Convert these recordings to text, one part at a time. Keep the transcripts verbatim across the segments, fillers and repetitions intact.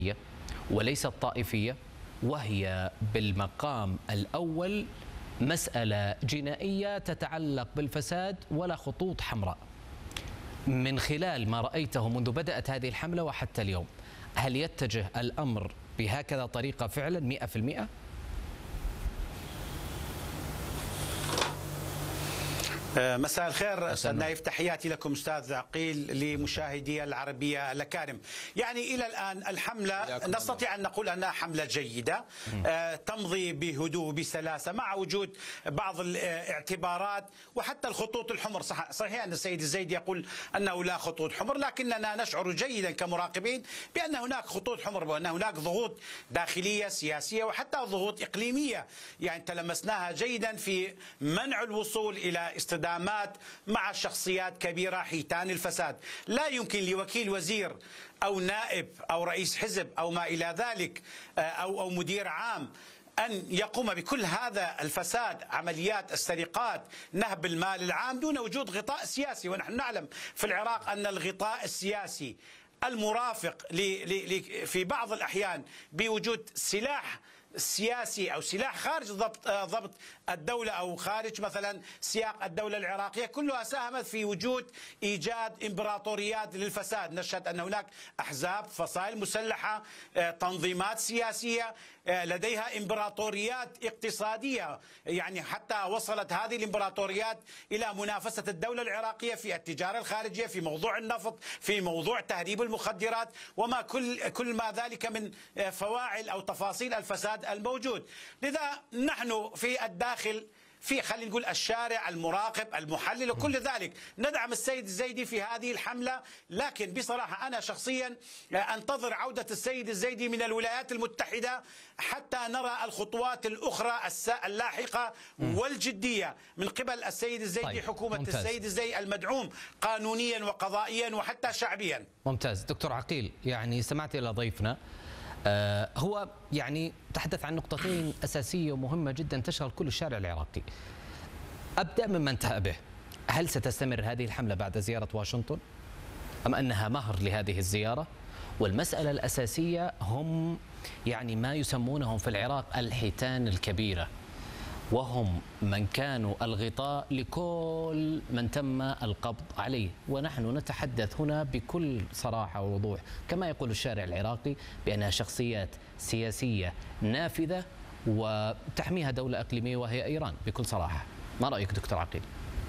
وليست طائفية، وهي بالمقام الأول مسألة جنائية تتعلق بالفساد ولا خطوط حمراء. من خلال ما رأيته منذ بدأت هذه الحملة وحتى اليوم، هل يتجه الأمر بهكذا طريقة فعلا مئة في المئة؟ مساء الخير استاذ نايف، تحياتي لكم استاذ عقيل لمشاهدي العربيه الاكارم. يعني الى الان الحمله نستطيع ان نقول انها حمله جيده آه تمضي بهدوء بسلاسه، مع وجود بعض الاعتبارات وحتى الخطوط الحمر. صحيح ان السيد الزيدي يقول انه لا خطوط حمر، لكننا نشعر جيدا كمراقبين بان هناك خطوط حمر وان هناك ضغوط داخليه سياسيه وحتى ضغوط اقليميه، يعني تلمسناها جيدا في منع الوصول الى استدامات مع شخصيات كبيرة حيتان الفساد. لا يمكن لوكيل وزير أو نائب أو رئيس حزب أو ما إلى ذلك أو أو مدير عام أن يقوم بكل هذا الفساد، عمليات السرقات، نهب المال العام، دون وجود غطاء سياسي. ونحن نعلم في العراق أن الغطاء السياسي المرافق في بعض الأحيان بوجود سلاح سياسي أو سلاح خارج ضبط ضبط الدولة أو خارج مثلا سياق الدولة العراقية، كلها ساهمت في وجود إيجاد إمبراطوريات للفساد. نشهد أن هناك أحزاب، فصائل مسلحة، تنظيمات سياسية لديها إمبراطوريات اقتصادية، يعني حتى وصلت هذه الإمبراطوريات إلى منافسة الدولة العراقية في التجارة الخارجية، في موضوع النفط، في موضوع تهريب المخدرات، وما كل كل ما ذلك من فواعل أو تفاصيل الفساد الموجود. لذا نحن في الداخل، في خلينا نقول الشارع، المراقب، المحلل، وكل ذلك ندعم السيد الزيدي في هذه الحملة. لكن بصراحة أنا شخصيا أنتظر عودة السيد الزيدي من الولايات المتحدة حتى نرى الخطوات الأخرى اللاحقة والجدية من قبل السيد الزيدي. طيب. حكومة ممتاز. السيد الزيدي المدعوم قانونيا وقضائيا وحتى شعبيا. ممتاز. دكتور عقيل، يعني استمعت إلى ضيفنا، آه هو يعني تحدث عن نقطتين أساسية ومهمة جدا تشغل كل الشارع العراقي. أبدأ مما انتهى به، هل ستستمر هذه الحملة بعد زيارة واشنطن أم أنها مهر لهذه الزيارة؟ والمسألة الأساسية هم يعني ما يسمونهم في العراق الحيتان الكبيرة، وهم من كانوا الغطاء لكل من تم القبض عليه. ونحن نتحدث هنا بكل صراحة ووضوح كما يقول الشارع العراقي بأنها شخصيات سياسية نافذة وتحميها دولة أقليمية وهي إيران بكل صراحة. ما رأيك دكتور عقيل؟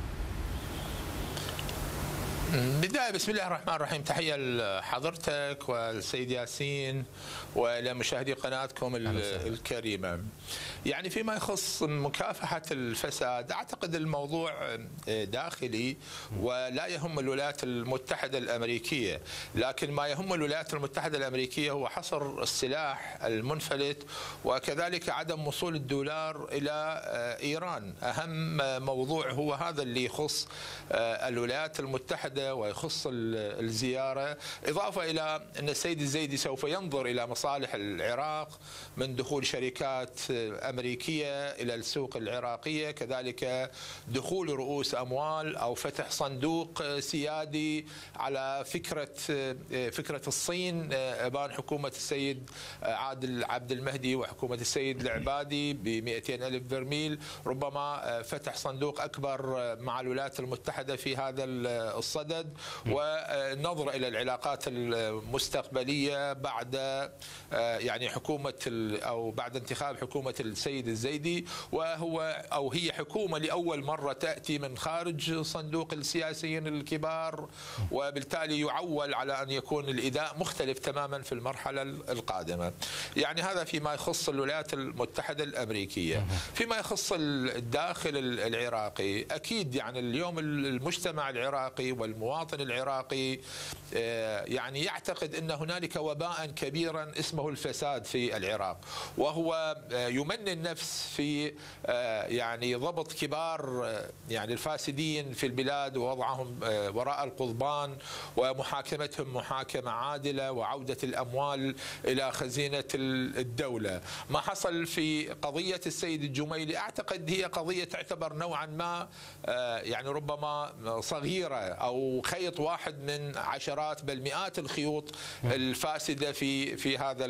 بداية بسم الله الرحمن الرحيم، تحية لحضرتك والسيد ياسين ولمشاهدي قناتكم الكريمة. يعني فيما يخص مكافحة الفساد، أعتقد الموضوع داخلي ولا يهم الولايات المتحدة الأمريكية، لكن ما يهم الولايات المتحدة الأمريكية هو حصر السلاح المنفلت وكذلك عدم وصول الدولار إلى إيران. أهم موضوع هو هذا اللي يخص الولايات المتحدة ويخص الزيارة، إضافة إلى أن السيد الزيدي سوف ينظر إلى مصالح العراق من دخول شركات أمريكية إلى السوق العراقية، كذلك دخول رؤوس أموال أو فتح صندوق سيادي على فكرة فكرة الصين إبان حكومة السيد عادل عبد المهدي وحكومة السيد العبادي ب مئتين ألف برميل، ربما فتح صندوق أكبر مع الولايات المتحدة في هذا الصدد، ونظر إلى العلاقات المستقبلية بعد يعني حكومة أو بعد انتخاب حكومة السيد الزيدي، وهو أو هي حكومة لأول مرة تأتي من خارج صندوق السياسيين الكبار، وبالتالي يعول على أن يكون الإداء مختلف تماما في المرحلة القادمة. يعني هذا فيما يخص الولايات المتحدة الأمريكية. فيما يخص الداخل العراقي، أكيد يعني اليوم المجتمع العراقي والمواطن العراقي يعني يعتقد أن هنالك وباء كبيرا اسمه الفساد في العراق، وهو يمني النفس في يعني ضبط كبار يعني الفاسدين في البلاد ووضعهم وراء القضبان ومحاكمتهم محاكمة عادلة وعودة الأموال إلى خزينة الدولة. ما حصل في قضية السيد الجميلي أعتقد هي قضية تعتبر نوعا ما يعني ربما صغيرة أو خيط واحد من عشرات بل مئات الخيوط الفاسدة في في هذا